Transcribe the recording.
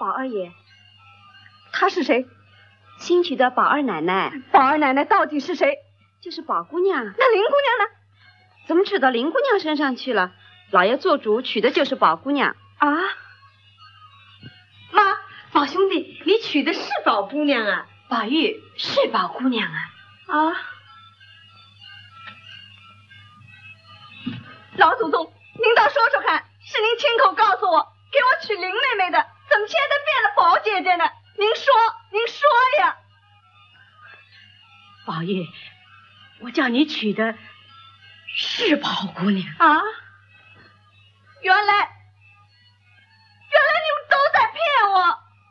宝二爷。 她是谁？ 新娶的宝二奶奶。 宝二奶奶到底是谁？ 就是宝姑娘。 那林姑娘呢？ 怎么娶到林姑娘身上去了？老爷做主娶的就是宝姑娘。 啊？ 妈，宝兄弟，你娶的是宝姑娘啊？ 宝玉是宝姑娘啊。 啊！老祖宗，您倒说说看，是您亲口告诉我给我娶林妹妹的，怎么现在变了宝姐姐呢？您说呀！ 宝玉，我叫你娶的是宝姑娘啊！原来你们都在骗我！